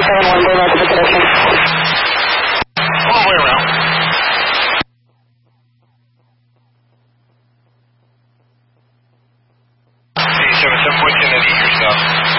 771, going out to the connection. All the way around. Hey, 77, what's in that yourself?